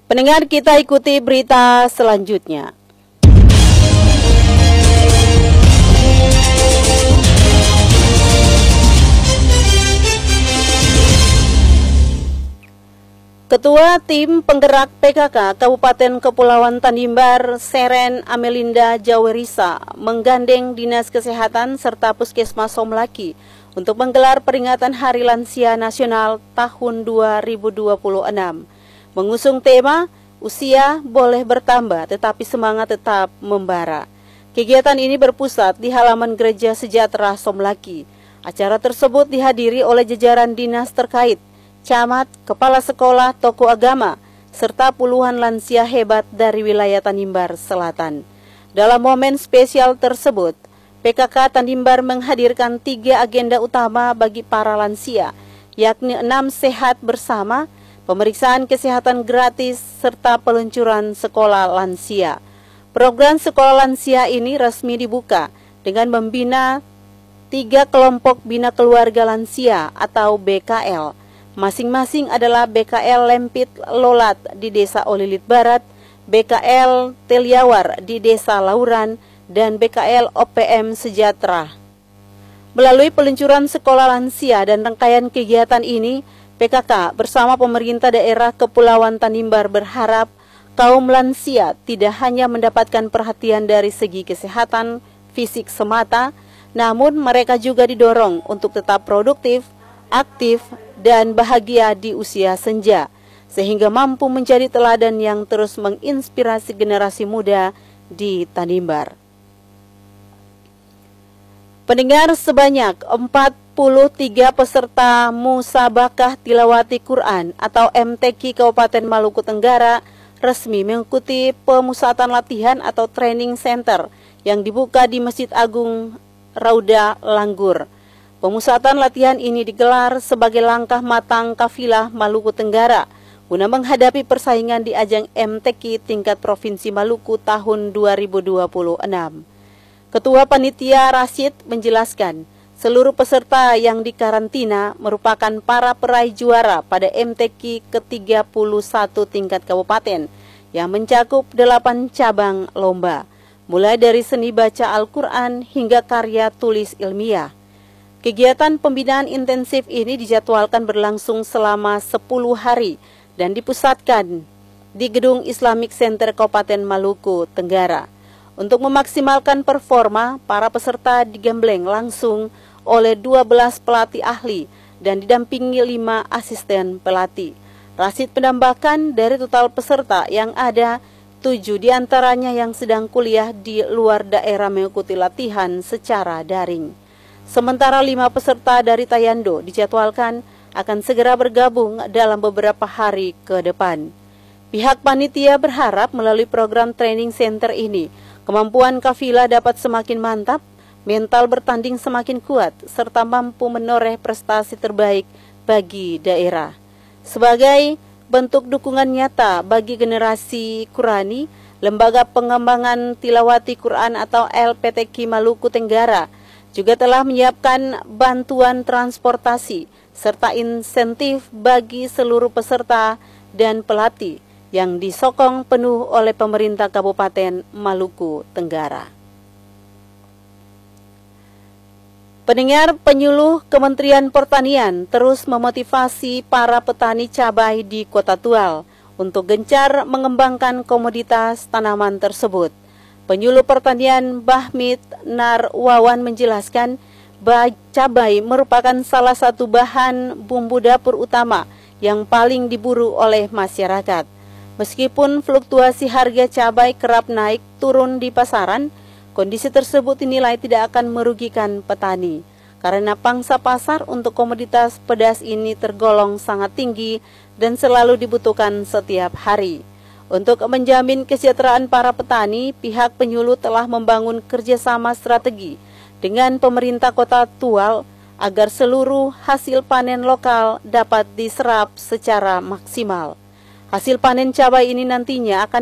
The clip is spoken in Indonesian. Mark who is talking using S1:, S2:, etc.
S1: Pendengar, kita ikuti berita selanjutnya. Ketua Tim Penggerak PKK Kabupaten Kepulauan Tanimbar, Seren Amelinda Jawerisa, menggandeng Dinas Kesehatan serta Puskesmas Somlaki untuk menggelar peringatan Hari Lansia Nasional tahun 2026. Mengusung tema, usia boleh bertambah tetapi semangat tetap membara. Kegiatan ini berpusat di halaman Gereja Sejahtera Somlaki. Acara tersebut dihadiri oleh jajaran dinas terkait, camat, kepala sekolah, tokoh agama, serta puluhan lansia hebat dari wilayah Tanimbar Selatan. Dalam momen spesial tersebut, PKK Tanimbar menghadirkan 3 agenda utama bagi para lansia, yakni 6 sehat bersama, pemeriksaan kesehatan gratis, serta peluncuran sekolah lansia. Program sekolah lansia ini resmi dibuka dengan membina 3 kelompok bina keluarga lansia atau BKL. Masing-masing adalah BKL Lempit Lolat di Desa Olilit Barat, BKL Teliawar di Desa Lauran, dan BKL OPM Sejahtera. Melalui peluncuran sekolah lansia dan rangkaian kegiatan ini, PKK bersama pemerintah daerah Kepulauan Tanimbar berharap kaum lansia tidak hanya mendapatkan perhatian dari segi kesehatan fisik semata, namun mereka juga didorong untuk tetap produktif, aktif, dan bahagia di usia senja, sehingga mampu menjadi teladan yang terus menginspirasi generasi muda di Tanimbar. Pendengar, sebanyak 43 peserta Musabakah Tilawati Quran atau MTQ Kabupaten Maluku Tenggara resmi mengikuti pemusatan latihan atau training center yang dibuka di Masjid Agung Rauda Langgur. Pemusatan latihan ini digelar sebagai langkah matang kafilah Maluku Tenggara guna menghadapi persaingan di ajang MTQ tingkat Provinsi Maluku tahun 2026. Ketua Panitia Rashid menjelaskan, seluruh peserta yang dikarantina merupakan para peraih juara pada MTQ ke-31 tingkat kabupaten yang mencakup 8 cabang lomba, mulai dari seni baca Al-Quran hingga karya tulis ilmiah. Kegiatan pembinaan intensif ini dijadwalkan berlangsung selama 10 hari dan dipusatkan di Gedung Islamic Center Kabupaten Maluku Tenggara. Untuk memaksimalkan performa, para peserta digembleng langsung oleh 12 pelatih ahli dan didampingi 5 asisten pelatih. Rashid menambahkan dari total peserta yang ada, 7 diantaranya yang sedang kuliah di luar daerah mengikuti latihan secara daring. Sementara 5 peserta dari Tayando dijadwalkan akan segera bergabung dalam beberapa hari ke depan. Pihak panitia berharap melalui program training center ini, kemampuan kafilah dapat semakin mantap, mental bertanding semakin kuat, serta mampu menoreh prestasi terbaik bagi daerah. Sebagai bentuk dukungan nyata bagi generasi Qurani, Lembaga Pengembangan Tilawati Quran atau LPTQ Maluku Tenggara juga telah menyiapkan bantuan transportasi serta insentif bagi seluruh peserta dan pelatih yang disokong penuh oleh pemerintah Kabupaten Maluku Tenggara. Pendengar, penyuluh Kementerian Pertanian terus memotivasi para petani cabai di Kota Tual untuk gencar mengembangkan komoditas tanaman tersebut. Penyuluh Pertanian Bahmit Narwawan menjelaskan, cabai merupakan salah satu bahan bumbu dapur utama yang paling diburu oleh masyarakat. Meskipun fluktuasi harga cabai kerap naik turun di pasaran, kondisi tersebut dinilai tidak akan merugikan petani, karena pangsa pasar untuk komoditas pedas ini tergolong sangat tinggi dan selalu dibutuhkan setiap hari. Untuk menjamin kesejahteraan para petani, pihak penyuluh telah membangun kerjasama strategi dengan pemerintah Kota Tual agar seluruh hasil panen lokal dapat diserap secara maksimal. Hasil panen cabai ini nantinya akan